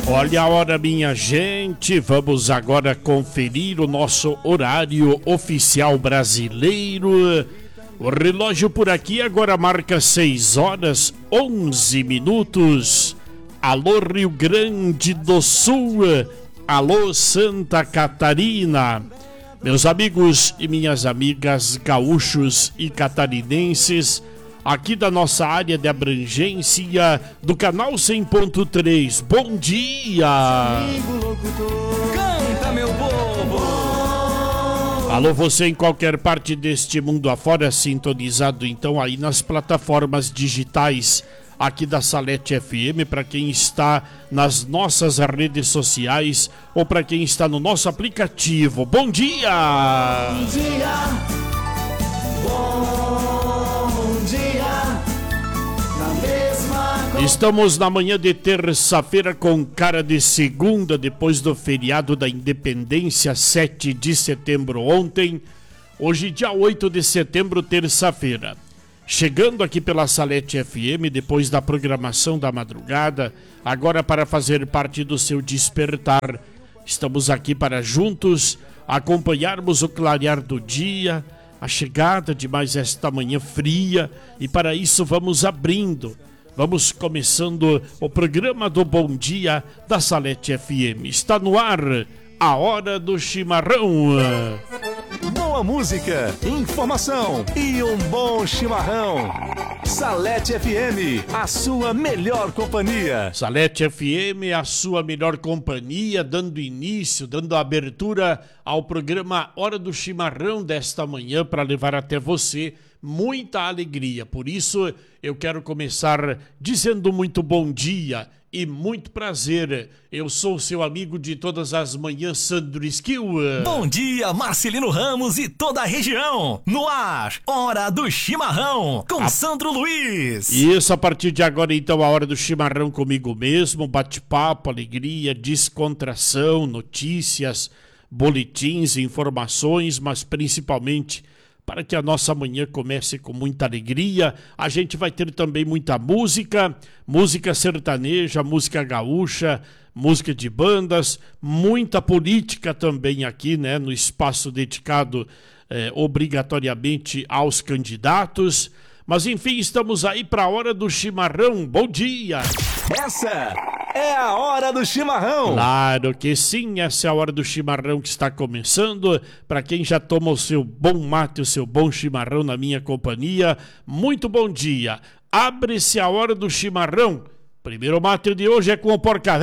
Olha a hora, minha gente, vamos agora conferir o nosso horário oficial brasileiro. O relógio por aqui agora marca 6 horas 11 minutos. Alô Rio Grande do Sul, alô Santa Catarina. Meus amigos e minhas amigas gaúchos e catarinenses, aqui da nossa área de abrangência do canal 100.3, bom dia! Canta, meu povo! Alô, você em qualquer parte deste mundo afora, sintonizado então aí nas plataformas digitais aqui da Salete FM, para quem está nas nossas redes sociais ou para quem está no nosso aplicativo. Bom dia! Bom dia! Bom dia! Na mesma... Estamos na manhã de terça-feira com cara de segunda, depois do feriado da Independência, 7 de setembro ontem. Hoje, dia 8 de setembro, terça-feira. Chegando aqui pela Salete FM, depois da programação da madrugada, agora para fazer parte do seu despertar. Estamos aqui para juntos acompanharmos o clarear do dia, a chegada de mais esta manhã fria, e para isso vamos abrindo. Vamos começando o programa do Bom Dia da Salete FM. Está no ar a Hora do Chimarrão. Boa música, informação e um bom chimarrão. Salete FM, a sua melhor companhia. Salete FM, a sua melhor companhia, dando início, dando abertura ao programa Hora do Chimarrão desta manhã para levar até você muita alegria. Por isso, eu quero começar dizendo muito bom dia e muito prazer. Eu sou seu amigo de todas as manhãs, Sandro Esquil. Bom dia, Marcelino Ramos e toda a região. No ar, Hora do Chimarrão, com Sandro Luiz. Isso, a partir de agora, então, a Hora do Chimarrão comigo mesmo. Bate-papo, alegria, descontração, notícias, boletins, informações, mas principalmente para que a nossa manhã comece com muita alegria. A gente vai ter também muita música, música sertaneja, música gaúcha, música de bandas, muita política também aqui, né, no espaço dedicado obrigatoriamente aos candidatos. Mas enfim, estamos aí para a Hora do Chimarrão. Bom dia! Essa é a Hora do Chimarrão. Claro que sim, essa é a Hora do Chimarrão que está começando. Para quem já toma o seu bom mate, o seu bom chimarrão na minha companhia, muito bom dia. Abre-se a Hora do Chimarrão. Primeiro mate de hoje é com o Porca